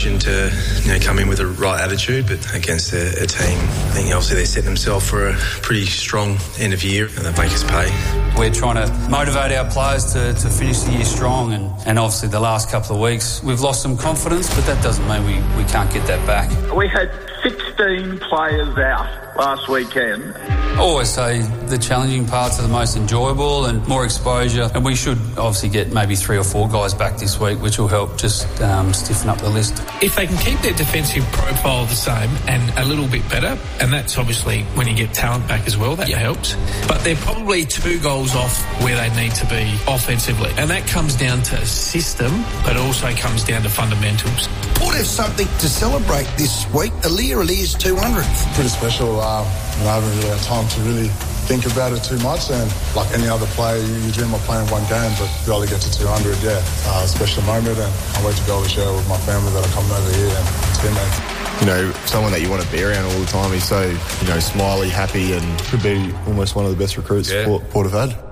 to come in with the right attitude, but against a team, I think obviously they set themselves for a pretty strong end of year and they make us pay. We're trying to motivate our players to finish the year strong, and obviously the last couple of weeks we've lost some confidence, but that doesn't mean we can't get that back. We had 16 players out last weekend. I always say the challenging parts are the most enjoyable and more exposure, and we should obviously get maybe 3 or 4 guys back this week, which will help just stiffen up the list. If they can keep their defensive profile the same and a little bit better, and that's obviously when you get talent back as well, that helps, but they're probably 2 goals off where they need to be offensively, and that comes down to system, but also comes down to fundamentals. Port have something to celebrate this week. Aliir's 200th. Pretty special. I haven't really had time to really think about it too much, and like any other player, you dream of playing one game, but to be able to get to 200, special moment, and I wait to be able to share it with my family that are coming over here and teammates. Someone that you want to be around all the time. He's so, smiley, happy, and could be almost one of the best recruits Port have had.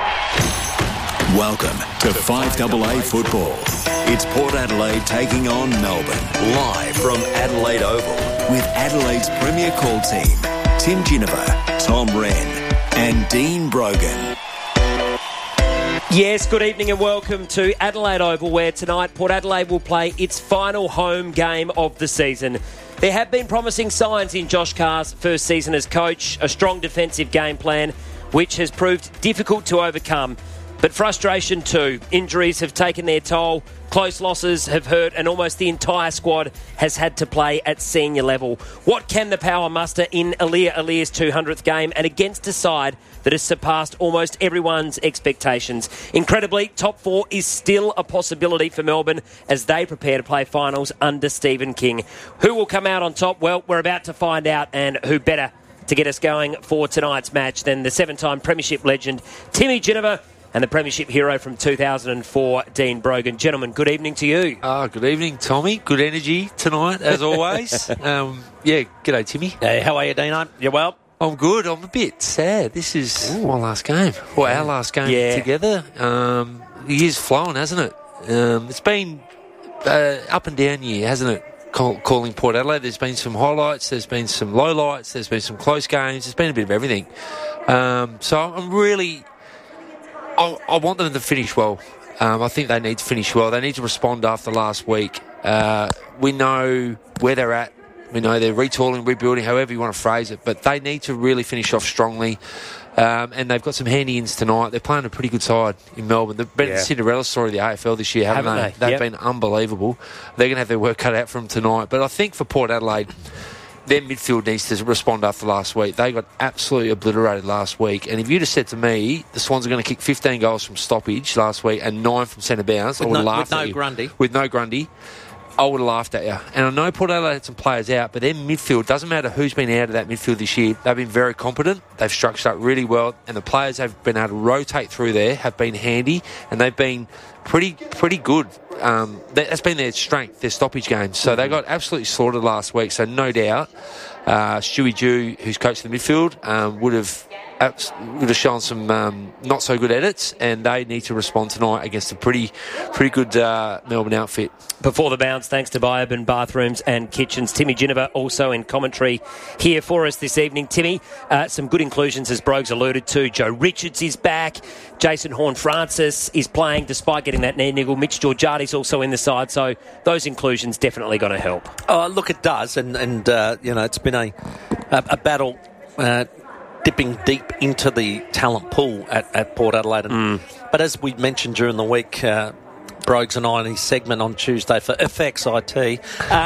Welcome to 5AA Football. It's Port Adelaide taking on Melbourne, live from Adelaide Oval, with Adelaide's premier call team, Tim Ginniver, Tom Wren and Dean Brogan. Yes, good evening and welcome to Adelaide Oval, where tonight Port Adelaide will play its final home game of the season. There have been promising signs in Josh Carr's first season as coach, a strong defensive game plan, which has proved difficult to overcome. But frustration too. Injuries have taken their toll. Close losses have hurt, and almost the entire squad has had to play at senior level. What can the power muster in Aliir's 200th game and against a side that has surpassed almost everyone's expectations? Incredibly, top 4 is still a possibility for Melbourne as they prepare to play finals under Stephen King. Who will come out on top? Well, we're about to find out, and who better to get us going for tonight's match than the 7-time Premiership legend Timmy Ginniver and the Premiership hero from 2004, Dean Brogan. Gentlemen, good evening to you. Good evening, Tommy. Good energy tonight, as always. G'day, Timmy. Hey, how are you, Dean? You well? I'm good. I'm a bit sad. This is my last game, or our last game together. The year's flown, hasn't it? It's been up and down year, hasn't it? Calling Port Adelaide. There's been some highlights, there's been some lowlights, there's been some close games, there's been a bit of everything. So I'm really... I want them to finish well. I think they need to finish well. They need to respond after last week. We know where they're at. We know they're retooling, rebuilding, however you want to phrase it. But they need to really finish off strongly. And they've got some handy ins tonight. They're playing a pretty good side in Melbourne. They've been the Cinderella story of the AFL this year, haven't they? They've been unbelievable. They're going to have their work cut out for them tonight. But I think for Port Adelaide, their midfield needs to respond after last week. They got absolutely obliterated last week. And if you'd have said to me, the Swans are going to kick 15 goals from stoppage last week and 9 from centre bounce, I would have laughed at you. With no Grundy, I would have laughed at you. And I know Port Adelaide had some players out, but their midfield, doesn't matter who's been out of that midfield this year, they've been very competent. They've structured up really well. And the players have been able to rotate through there, have been handy, and they've been pretty good. That's been their strength, their stoppage games. So they got absolutely slaughtered last week. So no doubt, Stewie Dew, who's coached the midfield, would have shown some not so good edits, and they need to respond tonight against a pretty good Melbourne outfit. Before the bounce, thanks to Bioban Bathrooms and Kitchens. Timmy Ginniver also in commentary here for us this evening. Timmy, some good inclusions as Brogues alluded to. Joe Richards is back. Jason Horne-Francis is playing despite getting that knee niggle. Mitch Georgiades also in the side, so those inclusions definitely going to help. Oh, look, it does, and it's been a battle dipping deep into the talent pool at Port Adelaide. But as we mentioned during the week, Brogues and I in his segment on Tuesday for FXIT,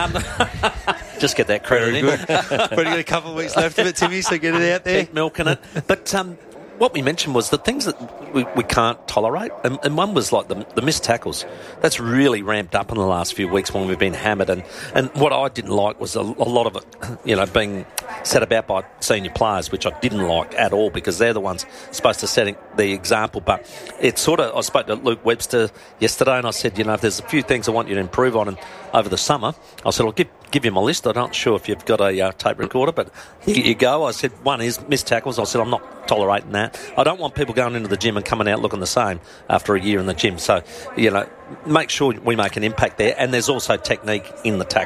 just get that credit in. We've got a couple of weeks left of it, Timmy, so get it out there. Keep milking it. But what we mentioned was the things that we can't tolerate, and one was like the missed tackles. That's really ramped up in the last few weeks when we've been hammered, and what I didn't like was a lot of it, being set about by senior players, which I didn't like at all, because they're the ones supposed to set the example. But it's I spoke to Luke Webster yesterday, and I said, if there's a few things I want you to improve on, and over the summer, I said, I'll give give you my list. I'm not sure if you've got a tape recorder, but here you go. I said one is missed tackles. I said I'm not tolerating that. I don't want people going into the gym and coming out looking the same after a year in the gym. So, make sure we make an impact there. And there's also technique in the tackle.